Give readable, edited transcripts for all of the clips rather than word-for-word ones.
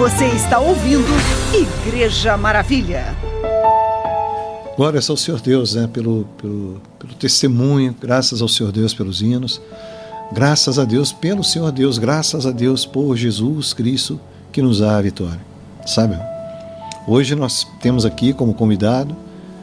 Você está ouvindo Igreja Maravilha. Glórias ao Senhor Deus, né? Pelo testemunho, graças ao Senhor Deus pelos hinos, graças a Deus pelo Senhor Deus, graças a Deus por Jesus Cristo que nos dá a vitória. Sabe? Hoje nós temos aqui como convidado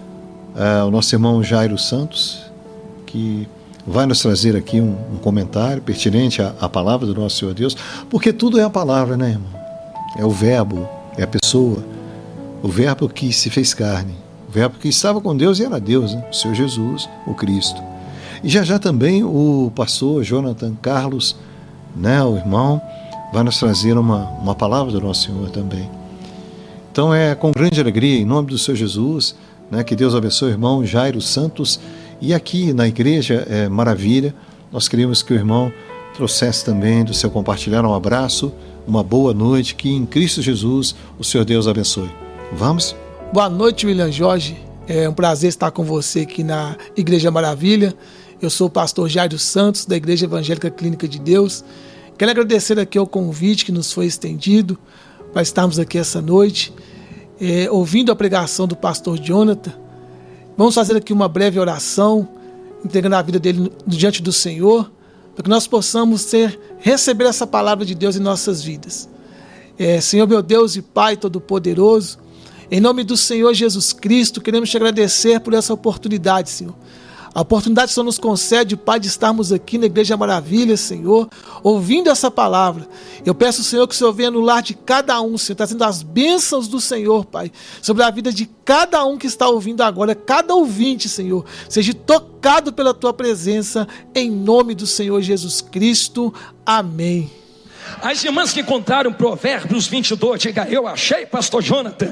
o nosso irmão Jairo Santos, que vai nos trazer aqui um comentário pertinente à palavra do nosso Senhor Deus, porque tudo é a palavra, né, irmão? É o verbo, é a pessoa, o verbo que se fez carne, o verbo que estava com Deus e era Deus, né? O Senhor Jesus, o Cristo. E já também o pastor Jonathan Carlos, né, o irmão, vai nos trazer uma palavra do nosso Senhor também. Então é com grande alegria, em nome do Senhor Jesus, né, que Deus abençoe o irmão Jairo Santos. E aqui na Igreja Maravilha, nós queremos que o irmão trouxesse também do seu compartilhar um abraço, uma boa noite, que em Cristo Jesus o Senhor Deus abençoe. Vamos? Boa noite, William Jorge. É um prazer estar com você aqui na Igreja Maravilha. Eu sou o pastor Jairo Santos, da Igreja Evangélica Clínica de Deus. Quero agradecer aqui ao convite que nos foi estendido para estarmos aqui essa noite, ouvindo a pregação do pastor Jonathan. Vamos fazer aqui uma breve oração, entregando a vida dele diante do Senhor, para que nós possamos receber essa palavra de Deus em nossas vidas. Senhor, meu Deus e Pai Todo-Poderoso, em nome do Senhor Jesus Cristo, queremos te agradecer por essa oportunidade, Senhor. A oportunidade que o Senhor nos concede, Pai, de estarmos aqui na Igreja Maravilha, Senhor, ouvindo essa palavra. Eu peço, Senhor, que o Senhor venha no lar de cada um, Senhor, trazendo as bênçãos do Senhor, Pai, sobre a vida de cada um que está ouvindo agora, cada ouvinte, Senhor, seja tocado pela Tua presença, em nome do Senhor Jesus Cristo. Amém. As irmãs que encontraram Provérbios 22, diga: eu achei, pastor Jonathan.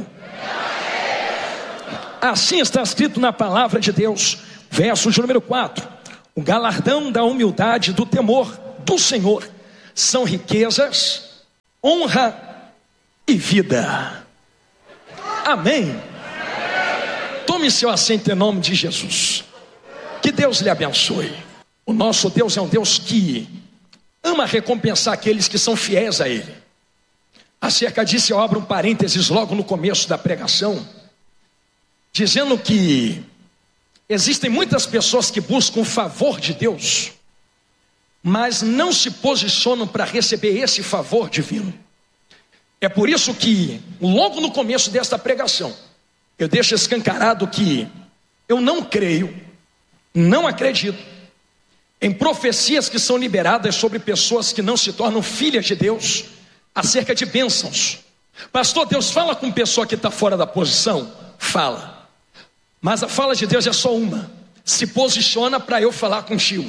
Assim está escrito na palavra de Deus. Verso de número 4: o galardão da humildade e do temor do Senhor são riquezas, honra e vida. Amém. Tome seu assento em nome de Jesus. Que Deus lhe abençoe. O nosso Deus é um Deus que ama recompensar aqueles que são fiéis a Ele. Acerca disso eu abro um parênteses logo no começo da pregação, dizendo que existem muitas pessoas que buscam o favor de Deus, mas não se posicionam para receber esse favor divino. É por isso que, logo no começo desta pregação, eu deixo escancarado que eu não creio, não acredito em profecias que são liberadas sobre pessoas que não se tornam filhas de Deus, acerca de bênçãos. Pastor, Deus fala com pessoa que está fora da posição? Fala. Mas a fala de Deus é só uma: se posiciona para eu falar contigo.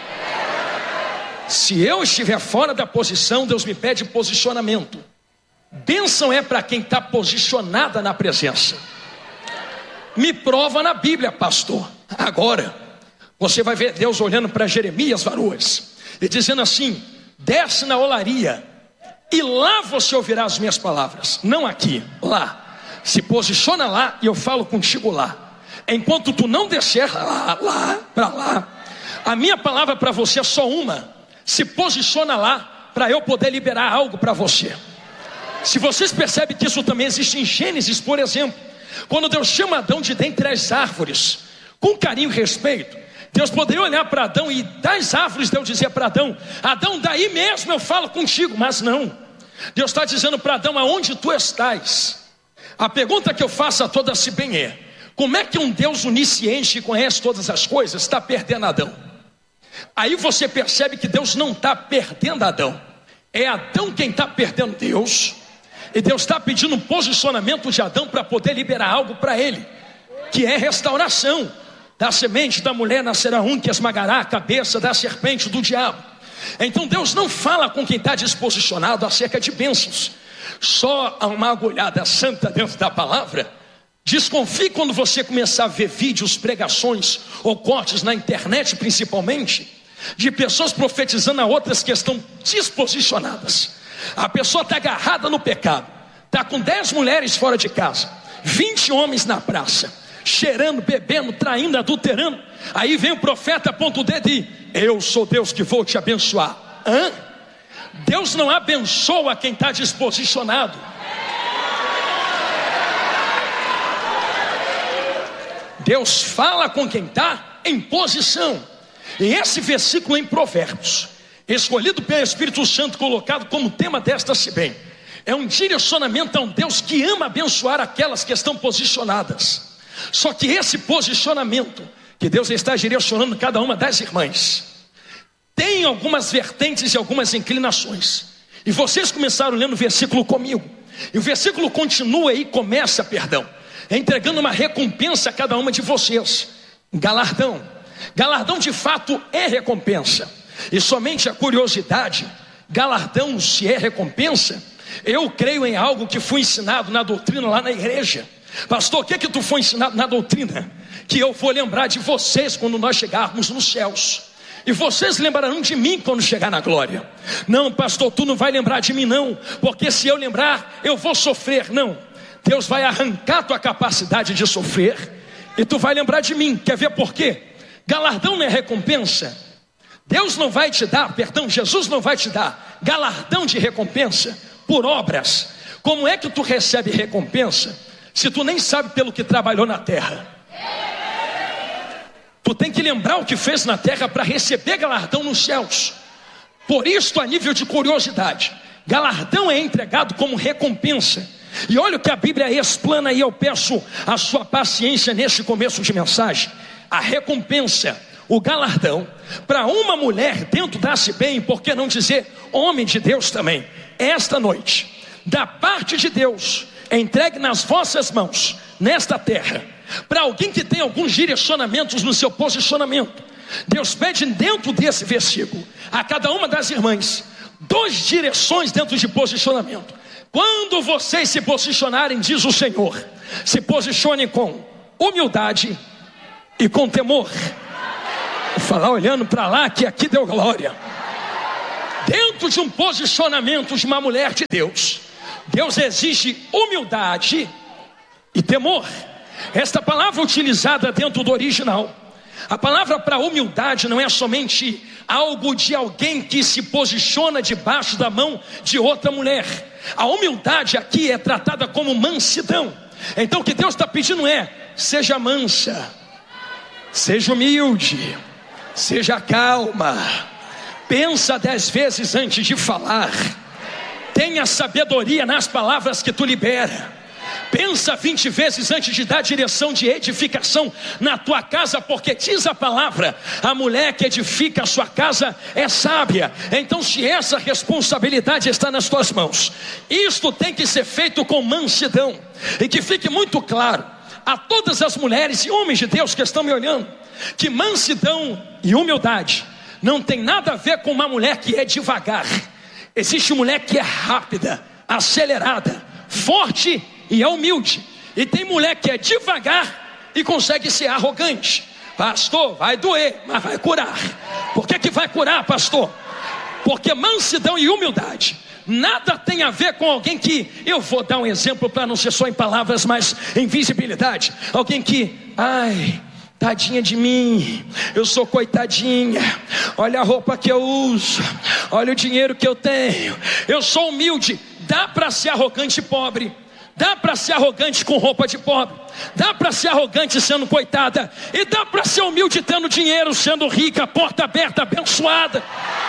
Se eu estiver fora da posição, Deus me pede posicionamento. Bênção é para quem está posicionada na presença. Me prova na Bíblia, pastor. Agora você vai ver Deus olhando para Jeremias, varoas, e dizendo assim: desce na olaria e lá você ouvirá as minhas palavras. Não aqui, lá. Se posiciona lá e eu falo contigo lá. Enquanto tu não descer para lá, a minha palavra para você é só uma: se posiciona lá para eu poder liberar algo para você. Se vocês percebem que isso também existe em Gênesis, por exemplo, quando Deus chama Adão de dentre as árvores, com carinho e respeito, Deus poderia olhar para Adão e das árvores Deus dizia para Adão: Adão, daí mesmo eu falo contigo. Mas não, Deus está dizendo para Adão: aonde tu estás? A pergunta que eu faço a toda se bem é: como é que um Deus onisciente que conhece todas as coisas está perdendo Adão? Aí você percebe que Deus não está perdendo Adão, é Adão quem está perdendo Deus. E Deus está pedindo um posicionamento de Adão para poder liberar algo para ele, que é restauração. Da semente da mulher nascerá um que esmagará a cabeça da serpente do diabo. Então Deus não fala com quem está disposicionado acerca de bênçãos. Só uma agulhada santa dentro da palavra. Desconfie quando você começar a ver vídeos, pregações ou cortes na internet, principalmente, de pessoas profetizando a outras que estão disposicionadas. A pessoa está agarrada no pecado, está com 10 mulheres fora de casa, 20 homens na praça, cheirando, bebendo, traindo, adulterando. Aí vem o profeta, aponta o dedo e: eu sou Deus que vou te abençoar. Deus não abençoa quem está disposicionado, Deus fala com quem está em posição. E esse versículo em Provérbios, escolhido pelo Espírito Santo, colocado como tema desta CIBEM, é um direcionamento a um Deus que ama abençoar aquelas que estão posicionadas. Só que esse posicionamento que Deus está direcionando cada uma das irmãs tem algumas vertentes e algumas inclinações. E vocês começaram lendo o versículo comigo, e o versículo continua e começa, entregando uma recompensa a cada uma de vocês. Galardão de fato é recompensa. E somente a curiosidade, galardão se é recompensa, eu creio em algo que foi ensinado na doutrina lá na igreja. Pastor, o que tu foi ensinado na doutrina? Que eu vou lembrar de vocês quando nós chegarmos nos céus, e vocês lembrarão de mim quando chegar na glória. Não, pastor, tu não vai lembrar de mim não, porque se eu lembrar, eu vou sofrer. Não, Deus vai arrancar tua capacidade de sofrer, e tu vai lembrar de mim. Quer ver por quê? Galardão não é recompensa. Deus não vai te dar, Jesus não vai te dar galardão de recompensa por obras. Como é que tu recebe recompensa se tu nem sabe pelo que trabalhou na terra? Tu tem que lembrar o que fez na terra para receber galardão nos céus. Por isso, a nível de curiosidade, galardão é entregado como recompensa. E olha o que a Bíblia explana, e eu peço a sua paciência nesse começo de mensagem. A recompensa, o galardão, para uma mulher dentro da CIBEM, por que não dizer homem de Deus também, esta noite, da parte de Deus, entregue nas vossas mãos, nesta terra, para alguém que tem alguns direcionamentos no seu posicionamento. Deus pede dentro desse versículo a cada uma das irmãs 2 direções dentro de posicionamento. Quando vocês se posicionarem, diz o Senhor, se posicionem com humildade e com temor. Vou falar olhando para lá, que aqui deu glória. Dentro de um posicionamento de uma mulher de Deus, Deus exige humildade e temor. Esta palavra utilizada dentro do original, a palavra para humildade não é somente algo de alguém que se posiciona debaixo da mão de outra mulher. A humildade aqui é tratada como mansidão. Então o que Deus está pedindo é: seja mansa, seja humilde, seja calma, pensa 10 vezes antes de falar, tenha sabedoria nas palavras que tu libera, pensa 20 vezes antes de dar direção de edificação na tua casa, porque diz a palavra, a mulher que edifica a sua casa é sábia. Então se essa responsabilidade está nas tuas mãos, isto tem que ser feito com mansidão. E que fique muito claro a todas as mulheres e homens de Deus que estão me olhando, que mansidão e humildade não tem nada a ver com uma mulher que é devagar. Existe mulher que é rápida, acelerada, forte e é humilde. E tem mulher que é devagar e consegue ser arrogante. Pastor, vai doer, mas vai curar. Por que vai curar, pastor? Porque mansidão e humildade nada tem a ver com alguém que, eu vou dar um exemplo para não ser só em palavras, mas em visibilidade. Alguém que, ai, tadinha de mim, eu sou coitadinha, olha a roupa que eu uso, olha o dinheiro que eu tenho, eu sou humilde. Dá para ser arrogante e pobre, dá para ser arrogante com roupa de pobre, dá para ser arrogante sendo coitada, e dá para ser humilde tendo dinheiro, sendo rica, porta aberta, abençoada.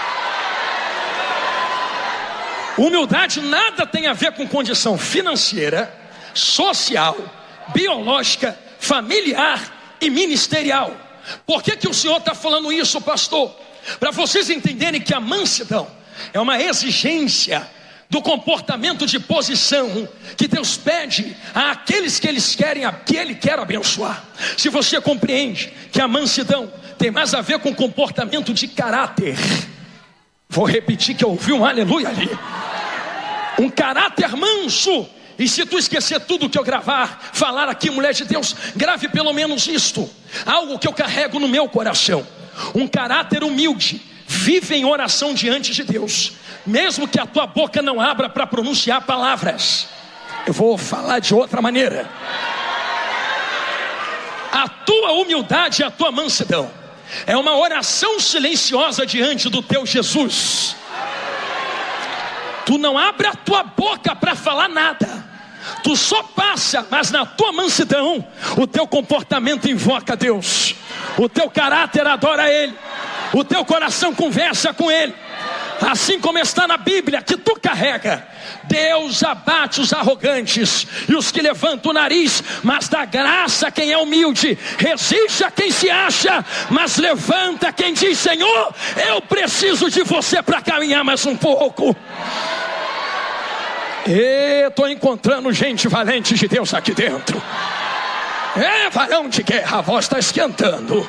Humildade nada tem a ver com condição financeira, social, biológica, familiar e ministerial. Por que o Senhor está falando isso, pastor? Para vocês entenderem que a mansidão é uma exigência do comportamento de posição que Deus pede àqueles que Ele quer abençoar. Se você compreende que a mansidão tem mais a ver com comportamento de caráter, vou repetir que eu ouvi um aleluia ali. Um caráter manso. E se tu esquecer tudo que eu falar aqui, mulher de Deus, grave pelo menos isto, algo que eu carrego no meu coração: um caráter humilde, vive em oração diante de Deus, mesmo que a tua boca não abra para pronunciar palavras. Eu vou falar de outra maneira. A tua humildade e a tua mansidão é uma oração silenciosa diante do teu Jesus. Tu não abre a tua boca para falar nada, Tu só passa, mas na tua mansidão, o teu comportamento invoca Deus, o teu caráter adora Ele, o teu coração conversa com Ele. Assim como está na Bíblia que tu carrega: Deus abate os arrogantes e os que levantam o nariz, mas dá graça a quem é humilde. Resiste a quem se acha, mas levanta quem diz: Senhor, eu preciso de você para caminhar mais um pouco. Estou encontrando gente valente de Deus aqui dentro. Varão de guerra, a voz está esquentando.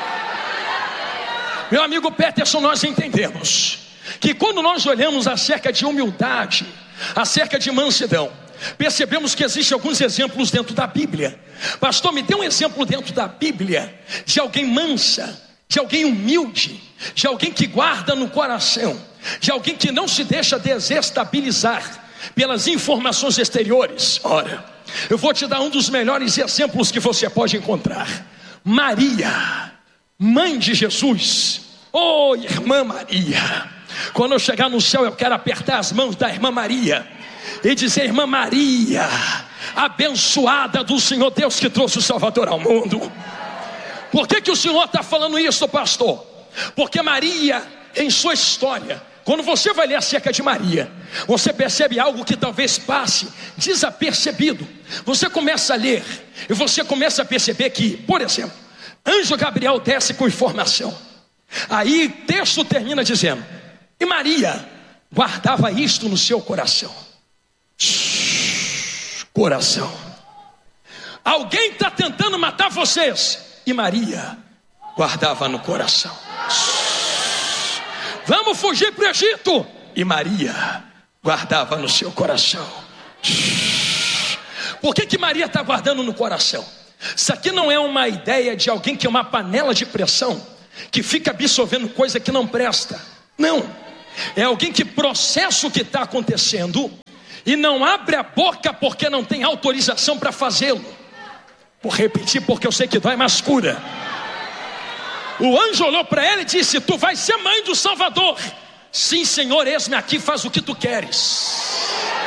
Meu amigo Peterson, nós entendemos que quando nós olhamos acerca de humildade, acerca de mansidão, percebemos que existem alguns exemplos dentro da Bíblia. Pastor, me dê um exemplo dentro da Bíblia de alguém mansa, de alguém humilde, de alguém que guarda no coração, de alguém que não se deixa desestabilizar pelas informações exteriores. Ora, eu vou te dar um dos melhores exemplos que você pode encontrar: Maria, mãe de Jesus. Oh, irmã Maria, quando eu chegar no céu, eu quero apertar as mãos da irmã Maria e dizer: irmã Maria, abençoada do Senhor Deus que trouxe o Salvador ao mundo. Por que o Senhor está falando isso, pastor? Porque Maria, em sua história, quando você vai ler acerca de Maria, você percebe algo que talvez passe desapercebido. Você começa a ler e você começa a perceber que, por exemplo, anjo Gabriel desce com informação. Aí o texto termina dizendo: e Maria guardava isto no seu coração. Coração. Alguém está tentando matar vocês, e Maria guardava no coração. Vamos fugir para o Egito, e Maria guardava no seu coração. Por que Maria está guardando no coração? Isso aqui não é uma ideia de alguém que é uma panela de pressão, que fica absorvendo coisa que não presta. Não, é alguém que processa o que está acontecendo e não abre a boca porque não tem autorização para fazê-lo. Vou repetir porque eu sei que dói, mas cura. O anjo olhou para ela e disse: tu vais ser mãe do Salvador. Sim, Senhor, eis-me aqui, faz o que tu queres.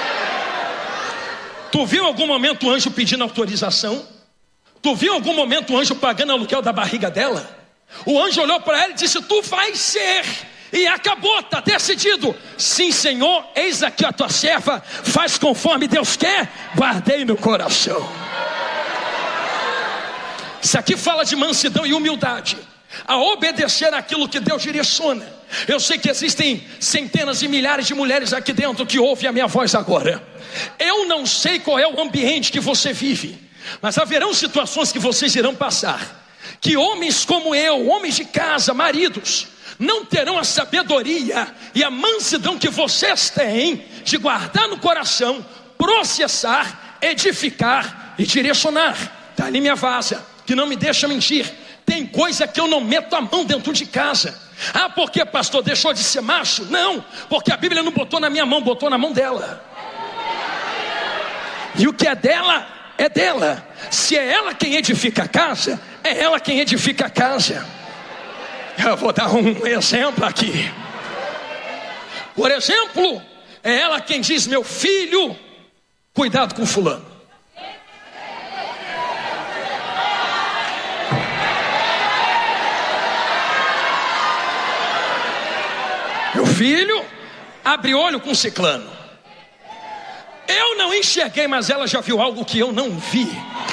Tu viu em algum momento o anjo pedindo autorização? Tu viu em algum momento o anjo pagando aluguel da barriga dela? O anjo olhou para ela e disse: tu vais ser. E acabou, está decidido. Sim, Senhor, eis aqui a tua serva, faz conforme Deus quer. Guardei no coração. Isso aqui fala de mansidão e humildade, a obedecer aquilo que Deus direciona. Eu sei que existem centenas e milhares de mulheres aqui dentro que ouvem a minha voz agora. Eu não sei qual é o ambiente que você vive, mas haverão situações que vocês irão passar, que homens como eu, homens de casa, maridos, não terão a sabedoria e a mansidão que vocês têm de guardar no coração, processar, edificar e direcionar. Está ali minha vaza, que não me deixa mentir. Tem coisa que eu não meto a mão dentro de casa. Ah, porque pastor deixou de ser macho? Não, porque a Bíblia não botou na minha mão, botou na mão dela. E o que é dela, é dela. Se é ela quem edifica a casa, é ela quem edifica a casa. Eu vou dar um exemplo aqui. Por exemplo, é ela quem diz: meu filho, cuidado com fulano. Meu filho, abre olho com ciclano. Eu não enxerguei, mas ela já viu algo que eu não vi.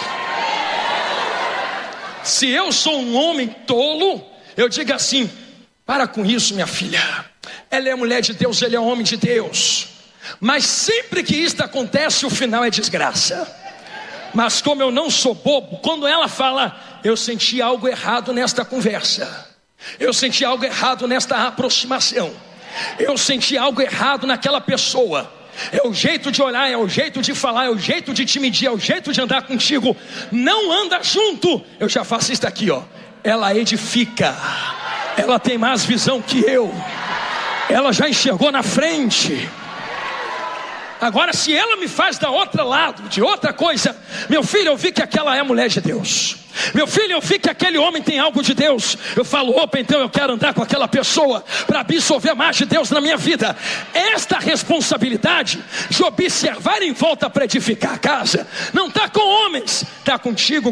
Se eu sou um homem tolo, eu digo assim: para com isso, minha filha. Ela é mulher de Deus, ele é homem de Deus. Mas sempre que isso acontece, o final é desgraça. Mas como eu não sou bobo, quando ela fala: eu senti algo errado nesta conversa, eu senti algo errado nesta aproximação, eu senti algo errado naquela pessoa, é o jeito de olhar, é o jeito de falar, é o jeito de te medir, é o jeito de andar contigo, não anda junto. Eu já faço isso aqui, ó. Ela edifica, ela tem mais visão que eu, ela já enxergou na frente. Agora, se ela me faz da outro lado, de outra coisa, meu filho, eu vi que aquela é mulher de Deus. Meu filho, eu vi que aquele homem tem algo de Deus. Eu falo, opa, então eu quero andar com aquela pessoa para absorver mais de Deus na minha vida. Esta responsabilidade de observar em volta para edificar a casa, não está com homens, está contigo.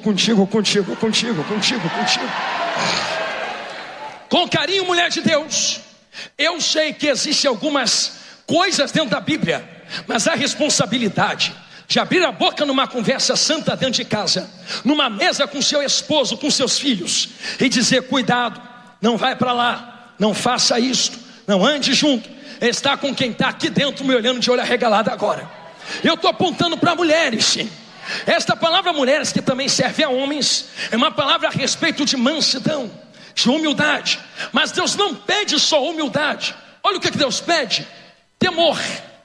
Com carinho, mulher de Deus. Eu sei que existem algumas coisas dentro da Bíblia, mas a responsabilidade de abrir a boca numa conversa santa dentro de casa, numa mesa com seu esposo, com seus filhos, e dizer, cuidado, não vai para lá, não faça isto, não ande junto, está com quem está aqui dentro me olhando de olho arregalado agora. Eu estou apontando para mulheres, sim. Esta palavra mulheres, que também serve a homens, é uma palavra a respeito de mansidão, de humildade. Mas Deus não pede só humildade. Olha o que Deus pede: temor.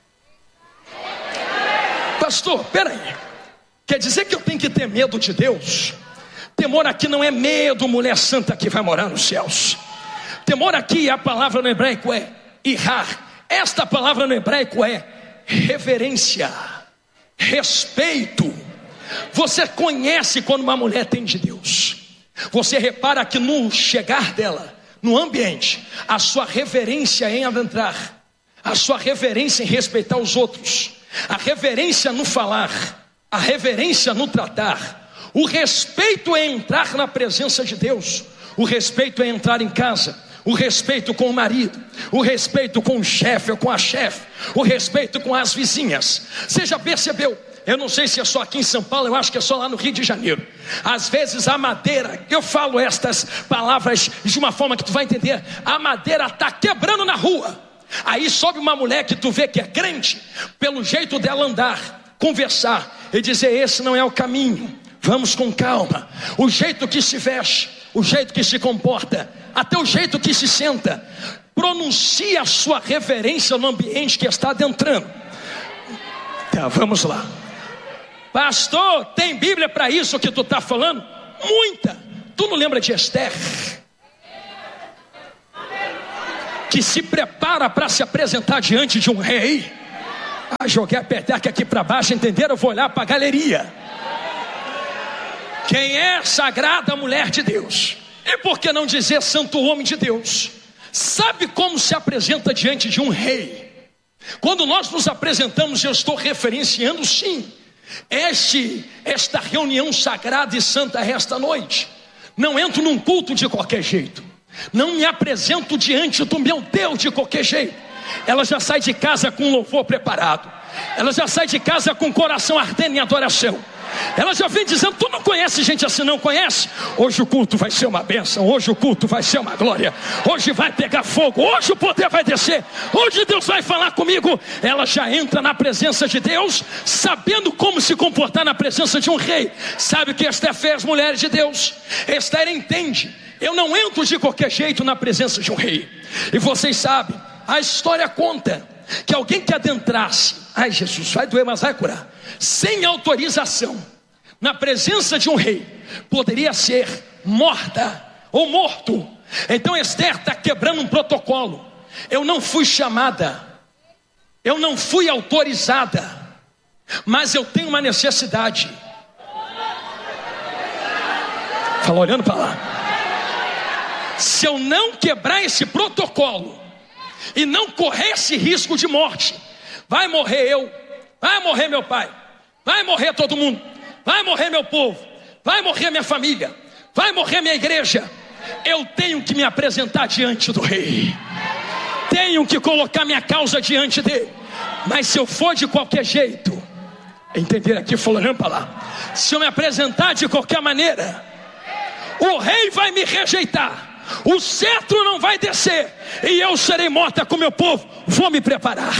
Pastor, peraí, quer dizer que eu tenho que ter medo de Deus? Temor aqui não é medo, mulher santa que vai morar nos céus. Temor aqui, a palavra no hebraico é irar. Esta palavra no hebraico é reverência, respeito. Você conhece quando uma mulher tem de Deus. Você repara que no chegar dela, no ambiente, a sua reverência em adentrar, a sua reverência em respeitar os outros, a reverência no falar, a reverência no tratar, o respeito é entrar na presença de Deus, o respeito é entrar em casa, o respeito com o marido, o respeito com o chefe ou com a chefe, o respeito com as vizinhas. Você já percebeu? Eu não sei se é só aqui em São Paulo, eu acho que é só lá no Rio de Janeiro. Às vezes a madeira, eu falo estas palavras de uma forma que tu vai entender, a madeira está quebrando na rua. Aí sobe uma mulher que tu vê que é crente, pelo jeito dela andar, conversar e dizer, esse não é o caminho, vamos com calma. O jeito que se veste, o jeito que se comporta, até o jeito que se senta, pronuncia a sua reverência no ambiente que está adentrando. Tá, vamos lá. Pastor, tem Bíblia para isso que tu está falando? Muita. Tu não lembra de Esther, que se prepara para se apresentar diante de um rei? Joguei a peteca aqui para baixo, entenderam? Eu vou olhar para a galeria. Quem é sagrada mulher de Deus? E por que não dizer santo homem de Deus? Sabe como se apresenta diante de um rei? Quando nós nos apresentamos, eu estou referenciando sim esta reunião sagrada e santa esta noite. Não entro num culto de qualquer jeito, não me apresento diante do meu Deus de qualquer jeito. Ela já sai de casa com louvor preparado, ela já sai de casa com o coração ardendo em adoração. Ela já vem dizendo, tu não conhece gente assim, não conhece? Hoje o culto vai ser uma bênção, hoje o culto vai ser uma glória, hoje vai pegar fogo, hoje o poder vai descer, hoje Deus vai falar comigo. Ela já entra na presença de Deus, sabendo como se comportar na presença de um rei. Sabe o que Esther fez, mulheres de Deus? Esther entende, eu não entro de qualquer jeito na presença de um rei. E vocês sabem, a história conta que alguém que adentrasse, ai Jesus, vai doer mas vai curar, sem autorização, na presença de um rei, poderia ser morta ou morto. Então Esther está quebrando um protocolo. Eu não fui chamada, eu não fui autorizada, mas eu tenho uma necessidade. Fala olhando para lá. Se eu não quebrar esse protocolo e não correr esse risco de morte, vai morrer eu, vai morrer meu pai, vai morrer todo mundo, vai morrer meu povo, vai morrer minha família, vai morrer minha igreja. Eu tenho que me apresentar diante do rei, tenho que colocar minha causa diante dele. Mas se eu for de qualquer jeito, entender aqui falando para lá, se eu me apresentar de qualquer maneira, o rei vai me rejeitar, o cetro não vai descer, e eu serei morta com meu povo. Vou me preparar.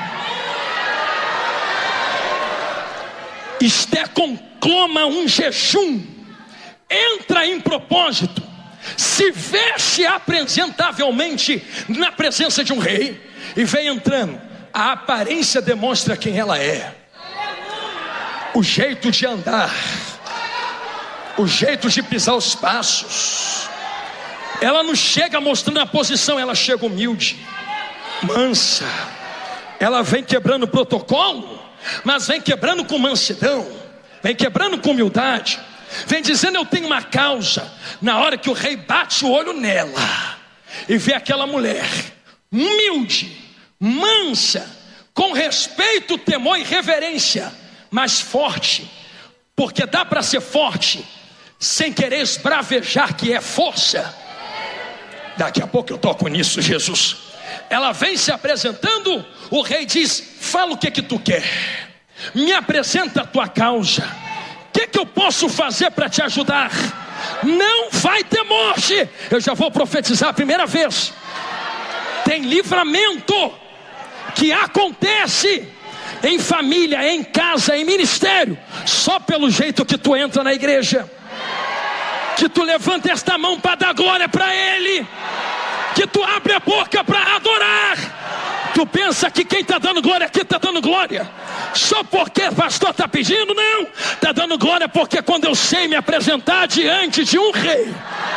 Esther conclama um jejum, entra em propósito, se veste apresentavelmente na presença de um rei e vem entrando. A aparência demonstra quem ela é, o jeito de andar, o jeito de pisar os passos. Ela não chega mostrando a posição, ela chega humilde, mansa, Ela vem quebrando o protocolo, mas vem quebrando com mansidão, vem quebrando com humildade, vem dizendo: eu tenho uma causa. Na hora que o rei bate o olho nela e vê aquela mulher humilde, mansa, com respeito, temor e reverência, mas forte, porque dá para ser forte sem querer esbravejar, que é força. Daqui a pouco eu toco nisso, Jesus. Ela vem se apresentando, o rei diz: fala o que tu quer, me apresenta a tua causa, o que eu posso fazer para te ajudar? Não vai ter morte. Eu já vou profetizar a primeira vez. Tem livramento que acontece em família, em casa, em ministério, só pelo jeito que tu entra na igreja, que tu levanta esta mão para dar glória para Ele, que tu abre a boca para adorar. Tu pensa que quem está dando glória aqui está dando glória só porque o pastor está pedindo? Não, está dando glória porque quando eu sei me apresentar diante de um rei,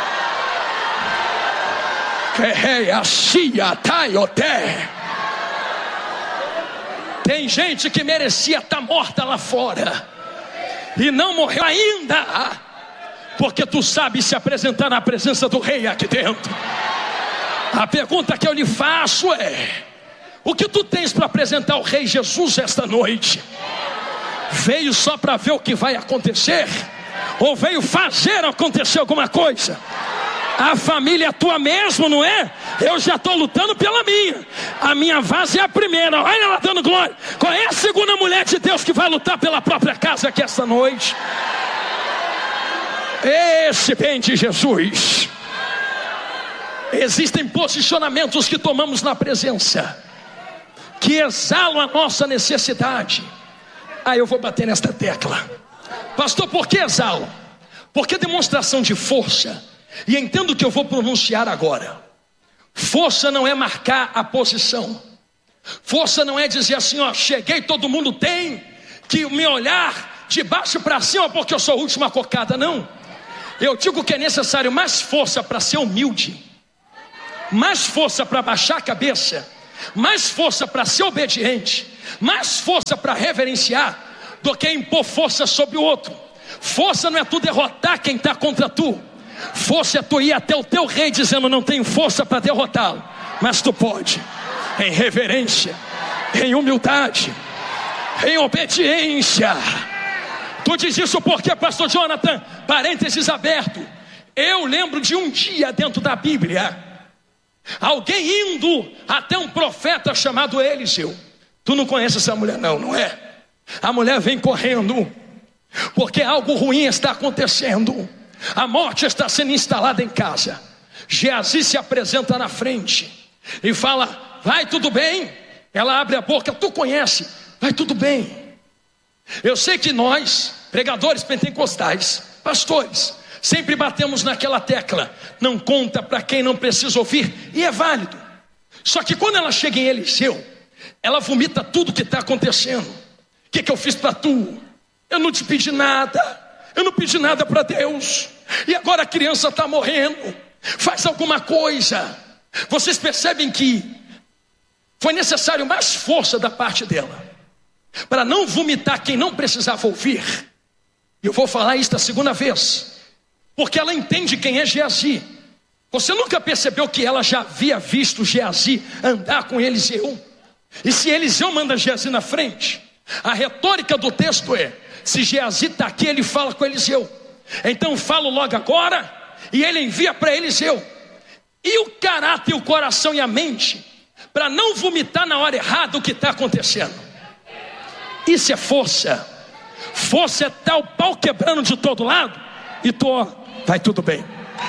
tem gente que merecia estar morta lá fora e não morreu ainda, porque tu sabe se apresentar na presença do rei aqui dentro. A pergunta que eu lhe faço é: o que tu tens para apresentar ao rei Jesus esta noite? Veio só para ver o que vai acontecer? Ou veio fazer acontecer alguma coisa? A família é tua mesmo, não é? Eu já estou lutando pela minha. A minha vaza é a primeira. Olha ela dando glória. Qual é a segunda mulher de Deus que vai lutar pela própria casa aqui esta noite? Esse bem de Jesus. Existem posicionamentos que tomamos na presença, que exalam a nossa necessidade. Eu vou bater nesta tecla. Pastor, por que exalam? Porque é demonstração de força. E entendo o que eu vou pronunciar agora. Força não é marcar a posição. Força não é dizer assim: ó, cheguei, todo mundo tem que me olhar de baixo para cima porque eu sou a última cocada. Não. Eu digo que é necessário mais força para ser humilde, mais força para baixar a cabeça, mais força para ser obediente, mais força para reverenciar, do que impor força sobre o outro. Força não é tu derrotar quem está contra tu. Força é tu ir até o teu rei dizendo: não tenho força para derrotá-lo, mas tu pode, em reverência, em humildade, em obediência. Tu diz isso porque, pastor Jonathan, parênteses aberto, eu lembro de um dia dentro da Bíblia, alguém indo até um profeta chamado Eliseu. Tu não conhece essa mulher não é? A mulher vem correndo porque algo ruim está acontecendo. A morte está sendo instalada em casa. Geazi se apresenta na frente e fala: vai tudo bem? Ela abre a boca: tu conhece? Vai tudo bem. Eu sei que nós, pregadores pentecostais, pastores, sempre batemos naquela tecla: não conta para quem não precisa ouvir. E é válido. Só que quando ela chega em Eliseu, ela vomita tudo que está acontecendo. O que eu fiz para tu? Eu não te pedi nada. Eu não pedi nada para Deus. E agora a criança está morrendo. Faz alguma coisa. Vocês percebem que foi necessário mais força da parte dela para não vomitar quem não precisava ouvir. E eu vou falar isso a segunda vez, porque ela entende quem é Geazi. Você nunca percebeu que ela já havia visto Geazi andar com Eliseu? E se Eliseu manda Geazi na frente, a retórica do texto é: se Geazi está aqui, ele fala com Eliseu. Então falo logo agora, e ele envia para Eliseu. E o caráter, o coração e a mente, para não vomitar na hora errada o que está acontecendo. Isso é força. Força é tal pau quebrando de todo lado, e tu, vai tudo bem.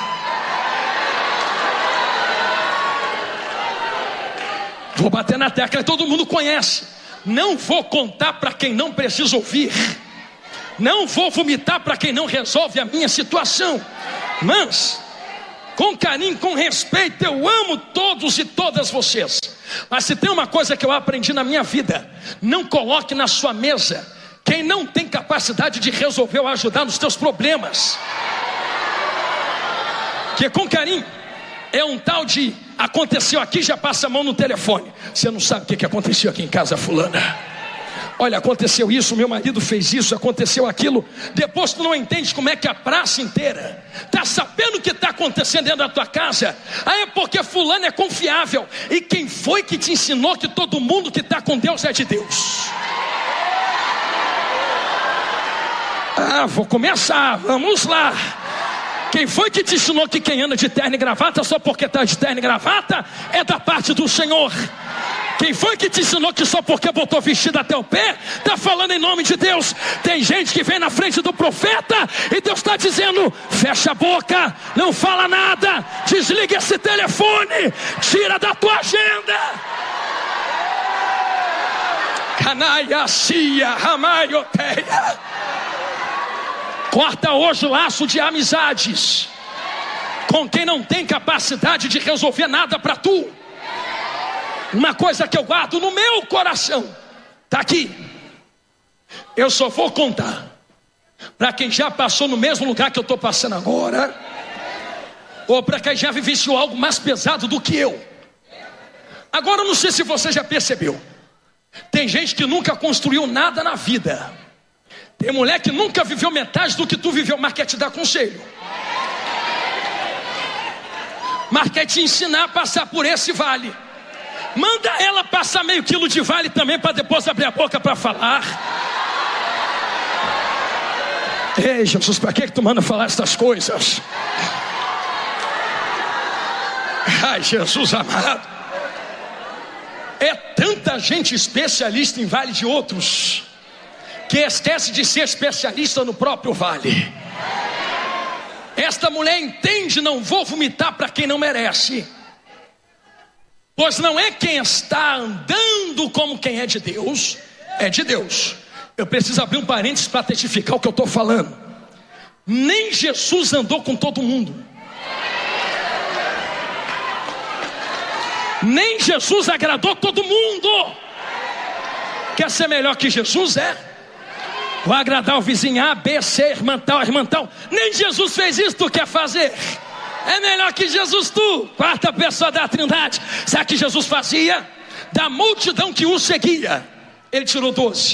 Vou bater na tecla, todo mundo conhece. Não vou contar para quem não precisa ouvir. Não vou vomitar para quem não resolve a minha situação. Mas, com carinho, com respeito, eu amo todos e todas vocês. Mas se tem uma coisa que eu aprendi na minha vida: não coloque na sua mesa quem não tem capacidade de resolver ou ajudar nos teus problemas. Que com carinho é um tal de Aconteceu aqui, já passa a mão no telefone. Você não sabe o que aconteceu aqui em casa fulana. Olha, aconteceu isso, meu marido fez isso, aconteceu aquilo. Depois tu não entende como é que a praça inteira está sabendo o que está acontecendo dentro da tua casa. Aí é porque fulano é confiável. E quem foi que te ensinou que todo mundo que está com Deus é de Deus? Vou começar, vamos lá. Quem foi que te ensinou que quem anda de terno e gravata só porque está de terno e gravata é da parte do Senhor? Quem foi que te ensinou que só porque botou vestido até o pé está falando em nome de Deus? Tem gente que vem na frente do profeta e Deus está dizendo: fecha a boca, não fala nada, desliga esse telefone, tira da tua agenda. Canaia, cia, ramaioteia. Corta hoje o laço de amizades com quem não tem capacidade de resolver nada para tu. Uma coisa que eu guardo no meu coração está aqui. Eu só vou contar para quem já passou no mesmo lugar que eu estou passando agora, ou para quem já vivenciou algo mais pesado do que eu. Agora eu não sei se você já percebeu, tem gente que nunca construiu nada na vida. Tem mulher que nunca viveu metade do que tu viveu, mas quer te dar conselho, mas quer te ensinar a passar por esse vale. Manda ela passar meio quilo de vale também, para depois abrir a boca para falar. Ei, Jesus, para que tu manda falar essas coisas? Ai, Jesus amado. É tanta gente especialista em vale de outros que esquece de ser especialista no próprio vale. Esta mulher entende: não vou vomitar para quem não merece. Pois não é quem está andando como quem é de Deus, é de Deus. Eu preciso abrir um parênteses para testificar o que eu estou falando. Nem Jesus andou com todo mundo. Nem Jesus agradou todo mundo. Quer ser melhor que Jesus? Vou agradar o vizinho A, B, C, irmã tal. Nem Jesus fez isso, tu quer fazer? É melhor que Jesus tu, quarta pessoa da Trindade. Sabe o que Jesus fazia? Da multidão que o seguia, ele tirou 12.